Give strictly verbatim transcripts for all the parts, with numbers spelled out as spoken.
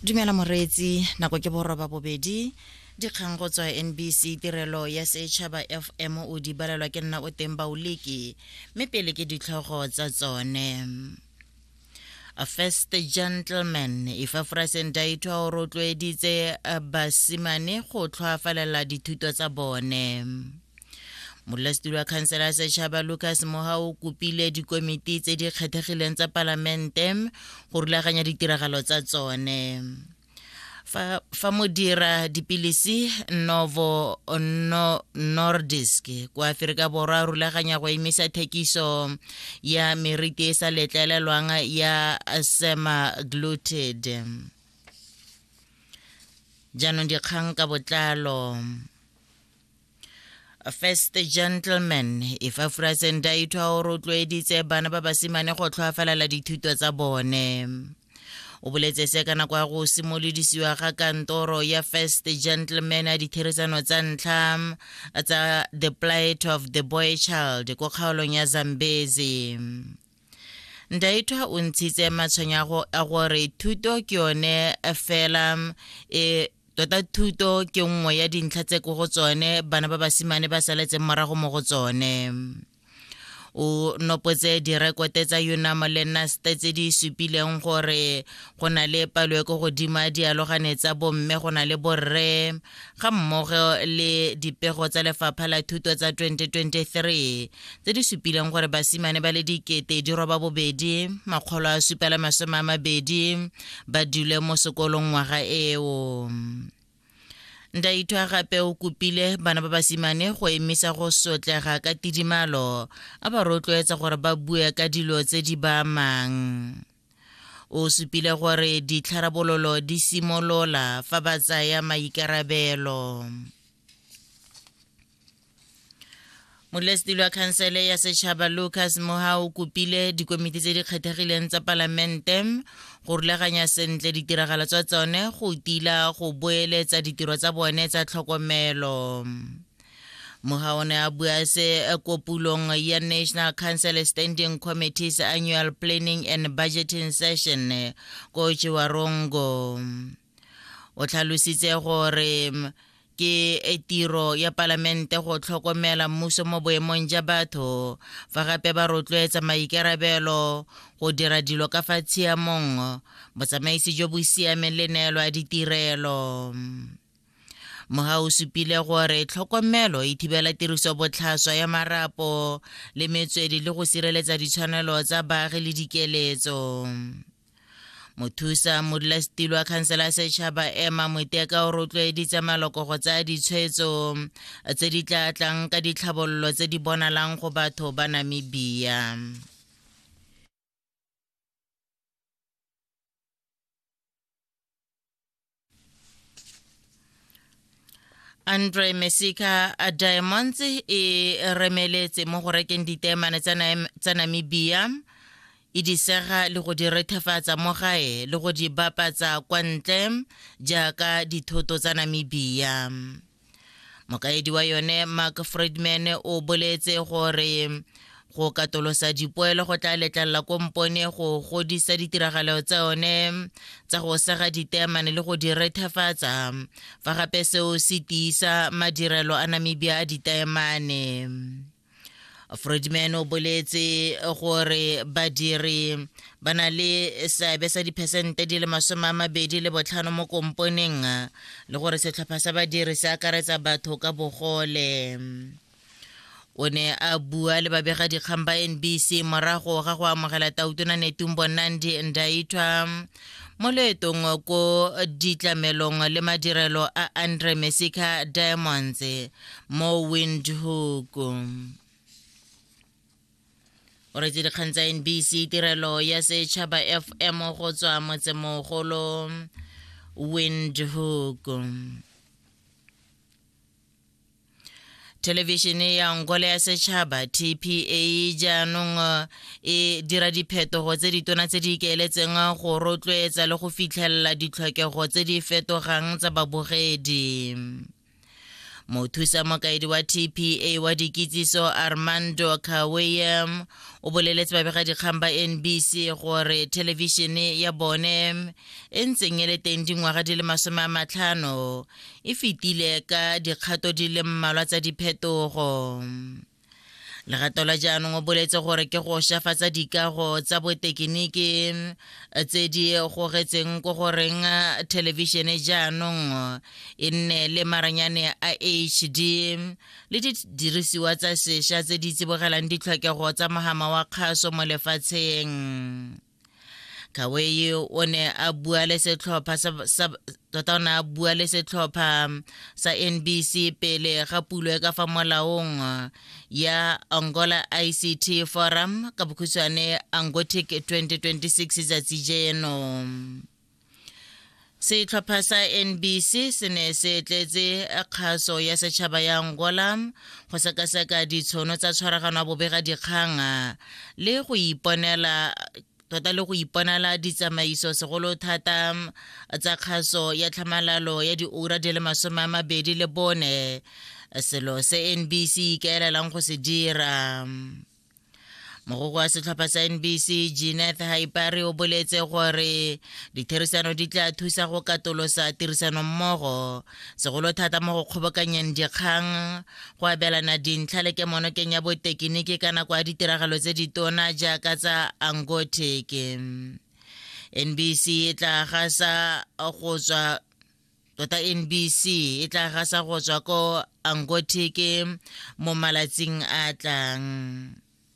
Dumela moreetsi nako ke boroba bobedi dikgang go tswa N B C tirelo ya setšhaba F M o di balelwa ke nna o teng baoleki mme pele ke ditlhogo tsa tsone. A first gentleman Epaphrase Ndaitwah o rotloeditse basimane go tlhoafalela dithuto tsa bone. Modulasetulo wa khansele ya setšhaba Lucas Moha o kopile dikomiti tse di kgethegileng tsa palamente go rulaganya ditiragalo tsa tsone. Fa, fa modira dipilisi Novo no, Nordisk kwa Aforika Borwa a rulaganya go emisa thekiso ya meriti e sa letlelelwang ya semaglutide. Jaanong dikgang ka botlalo. A first gentleman Epaphrase Ndaitwah o rotloeditse bana ba basimane go tlhoafalela dithuto tsa bone. O boletse se ka nako ya go simolodisiwa ga kantoro ya First Gentleman a ditherisano tsa ntlha tsa The Plight of the Boy Child ko kgaolong ya Zambezi. Ndaitwah o ntshitse matshwenyago a gore thuto ke yone fela e tota thuto ke nngwe ya dintlha tse go tsone bana ba basimane ba saletseng morago mo go tsone. O nopotse direkote tsa UNAM le NAST tse di supileng gore go na le palo e go godima dialogane tsa bomme go na le borre ga mmogo le dipego tsa lefapha la thuto tsa twenty twenty-three tse di supileng gore basimane ba le dikete di roba bobedi makgolo a supa le masome a mabedi ba dule mo sekolong ngwaga eo. Ndaitwah gape o kopile bana ba basimane go emisa go sotlega ka tidimalo a ba rotloetsa gore ba bue ka dilo tse di ba amang. O supile gore ditlharabololo di simolola fa ba tsaya maikarabelo. Modulasetulo wa khansele ya setšhaba Lucas Moha o kopile dikomiti tse di kgethegileng tsa palamente go rulaganya sentle ditiragalo tsa tsone go tila go boeletsa ditiro tsa bone tsa tlhokomelo. Moha o ne a bua se kopulong ya National Council Standing Committee's Annual Planning and Budgeting Session ko Chiwarongo. O tlhalositse gore ke tiro ya palamente go tlhokomela mmuso mo boemong ja batho fa gape ba rotloetsa maikarabelo go dira dilo ka fa tshiamong botsamaisi jo bo siameng le neelo a ditirelo. Moha o supile gore tlhokomelo e thibela tiriso botlhaswa ya marapo le metswedi le go sireletsa ditshwanelo tsa baagi le dikeletso. Mothusa modulasetulo wa khansele ya setšhaba Emma Moteka o rotloeditse maloko go tsaya ditshwetso tse di tla tlang ka ditlhabololo tse di bonalang go batho ba Namibia. Andre Mesika a Diamonds e remeletse mo go rekeng ditemane tsa Namibia e di sega le go di rethefatsa mo gae le go di bapatsa kwa ntle jaaka dithoto tsa Namibia. Mokaedi wa yone Mark Friedman o boletse gore go katolosa dipoelo go tla letlalela kompone go godisa ditiragalo tsa yone tsa go sega ditemane le go di rethefatsa fa gape seo se tiisa madirelo a Namibia a ditemane. Friedman o boletse gore badiri ba na le seabe sa diphesente di le masome a mabedi le botlhano mo komponeng le gore setlhopha sa badiri se akaretsa batho ka bogole. O ne a bua le babega dikgang ba N B C morago ga go amogela Tautona Netumbo Nandi Ndaitwah mo leetong ko ditlamelong le madirelo a Andre Mesika Diamonds mo Windhoek. O retse dikgang tsa N B C tirelo ya setšhaba F M go tswa motsemogolo Windhoek. Televishene ya Angola ya setšhaba T P A jaanong e dira diphetogo tse di tona tse di ikaeletseng go rotloetsa le go fitlhelela ditlhokego tse di fetogang tsa babogedi. mothusa mokaedi wa T P A wa dikitsiso Armando Kaweyem o boleletse babegadikgang ba N B C gore televishene ya bone e ntseng e le teng dingwaga di le masome a matlhano e fetile ka dikgato di le mmalwa tsa diphetogo. Legato la jaanong o boletse gore ke go shafatsa dikago tsa botekiniki tse di gogetseng ko goreng televishene jaanong e nne le maranyane a H D le didirisiwa tsa sešwa tse di tsibogelang ditlhokego tsa mogama wa kgaso mo lefatsheng. Kaweye o ne a bua le setlhopha sa tota ona a bua le setlhopha sa N B C pele ga pulo ka fa molaong ya Angola I C T Forum ka bokhutshwane Angotic twenty twenty-six tsatsi jeno. Setlhopha sa N B C se ne se tletse kgaso ya setšhaba ya Angola go sekaseka ditshono tsa tshwaragano ya bobegadikgang le go iponela tota le go iponela ditsamaiso segolo thata tsa kgaso ya tlhamalalo ya diura di le masome a mabedi le bone selo se N B C ka elalang go se dira. Mogogo wa setlhopha sa N B C Jeanette Haipari o boletse gore ditherisano di tla thusa go katolosa tirisano mmogo segolo thata mo go kgobokanyeng dikgang go abelana dintlha le kemonokeng ya botekiniki ka nako ya ditiragalo tse di tona jaaka tsa Angotic. N B C e tla gasa go tswa tota N B C e tla gasa go tswa ko Angotic mo malatsing a tlang.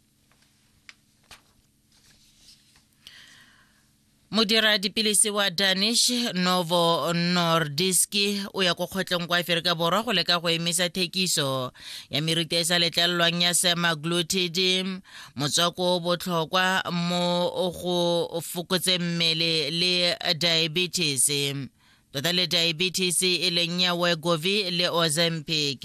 Modira dipilisi wa Danish Novo Nordisk o ya go kgotleng kwa Aforika Borwa go leka go emisa thekiso ya meriti e sa letlelelwang ya semaglutide motswako botlhokwa mo go fokotseng mmele le diabetes tota le diabetes e leng ya Wegovy le Ozempic.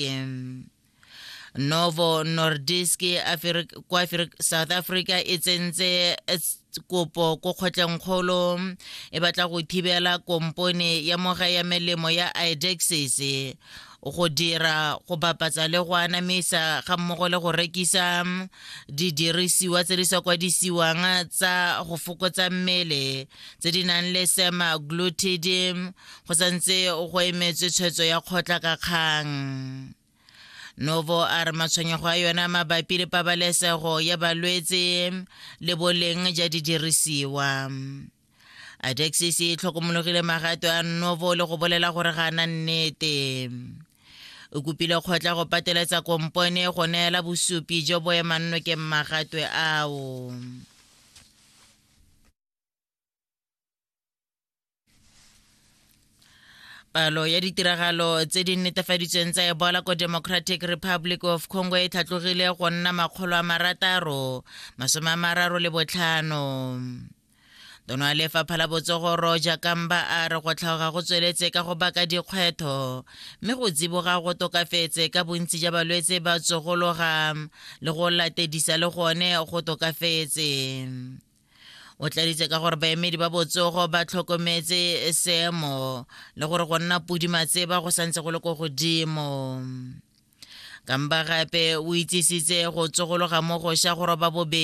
Novo Nordisk kwa South Africa e tsentse kopo ko kgotleng kgolo e batla go thibela kompone ya moga ya melemo ya Idexis go dira go bapatsa le go anamisa ga mmogo le go rekisa didirisiwa tse di sa kwadisiwang tsa go fokotsa mmele tse di nang le semaglutide go santse go emetswe tshwetso ya kgotla ka kgang. Novo a re matshwenyego a yona mabapi le pabalesego ya balwetse le boleng ja didirisiwa. Idexis e tlhokomologile magato a Novo le go bolela gore ga na nnete. O kopile kgotla go pateletsa kompone go neela bosupi jo bo emanno ke magatwe ao. Palo ya ditiragalo tse di netefaditsweng tsa Ebola ko Democratic Republic of Congo e tlhatlogile go nna makgolo a marataro masome a mararo le botlhano. Tono a lefapha la botsogo Roger Kamba a re go tlhaga go tsweletse ka go baka dikgwetho mme go tsiboga go tokafetse ka bontsi ja balwetse ba tsogologa le go latedisa le gone go tokafetse. O tladitse ka gore baemedi ba botsogo ba tlhokometse seemo le gore go nna pudimatseba go santse go le ko godimo. Kamba gape o itsisitse go tsogologa mo go sha go roba bobedi